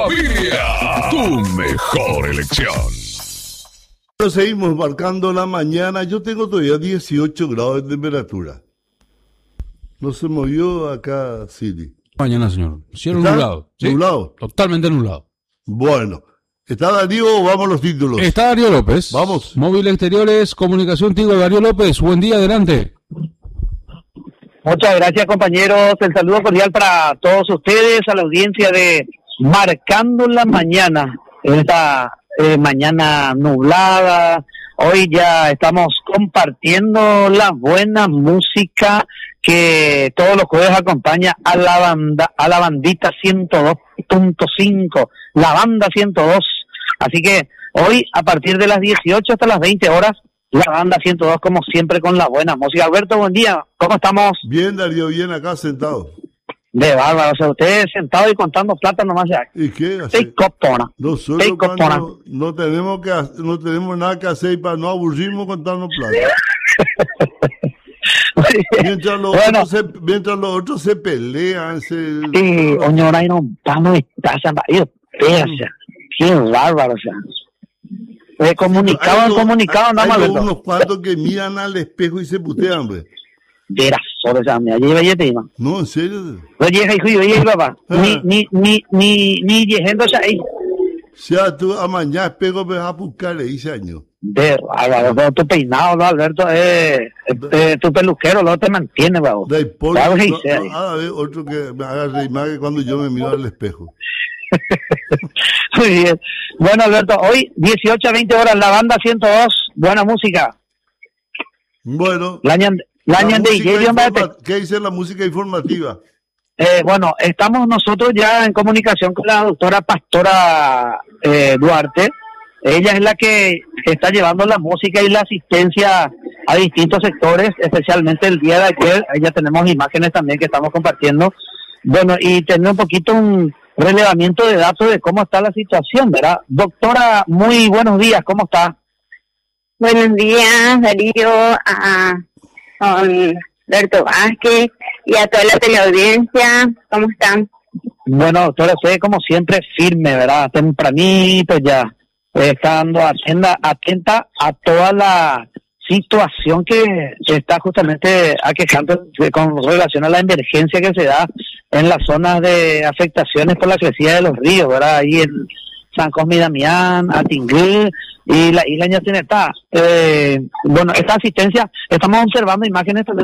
Familia, tu mejor elección. Seguimos marcando la mañana. Yo tengo todavía 18 grados de temperatura. No se movió acá, Siri. Mañana, señor. Cielo nublado. ¿Sí? ¿Nublado? Totalmente nublado. Bueno. ¿Está Darío o vamos a los títulos? Está Darío López. Vamos. Móvil Exteriores, Comunicación Tigo, Darío López. Buen día, adelante. Muchas gracias, compañeros. El saludo cordial para todos ustedes, a la audiencia de Marcando la Mañana. Esta mañana nublada. Hoy ya estamos compartiendo la buena música que todos los jueves acompaña a la bandita 102.5, la banda 102. Así que hoy, a partir de las 18 hasta las 20 horas, la banda 102, como siempre, con la buena música. Alberto, buen día. ¿Cómo estamos? Bien, Darío, bien acá sentado. De bárbaro. O sea, usted sentado y contando plata nomás ya. ¿Y qué hace? Take copona. Nosotros cuando no tenemos nada que hacer y para no aburrirnos contando plata. Mientras los otros se pelean. Sí, oñora, y no vamos a estar. Qué bárbaro, o sea. Comunicado, nada más. Hay unos cuantos que miran al espejo y se putean, pues. Verás, sobre esa mía, lleva yete, ¿no? No, en serio. Oye, hijo, papá. Ni llegéndose ahí. O sea, tú a mañana espejo me vas a buscar, le hice años. De bárbaro, tu peinado, ¿no, Alberto? Tu peluquero, ¿no? Te mantiene, babo. A ver, otro que me haga reír más que cuando yo me miro al espejo. Muy bien. Bueno, Alberto, hoy 18 a 20 horas, la banda 102, buena música. Bueno, ¿qué dice la música informativa? Bueno, estamos nosotros ya en comunicación con la doctora Pastora Duarte. Ella es la que está llevando la música y la asistencia a distintos sectores, especialmente el día de ayer. Ahí ya tenemos imágenes también que estamos compartiendo. Bueno, y tener un poquito un relevamiento de datos de cómo está la situación, ¿verdad? Doctora, muy buenos días, ¿cómo está? Buenos días, Darío, a Alberto Vázquez y a toda la teleaudiencia, ¿cómo están? Bueno, doctora, usted como siempre firme, ¿verdad? Tempranito ya, estando atenta a toda la situación que se está justamente aquejando con relación a la emergencia que se da en las zonas de afectaciones por la crecida de los ríos, ¿verdad? Ahí en San Cosme y Damián, Atinguí y la isla Ñatinetá. Bueno, esta asistencia, estamos observando imágenes también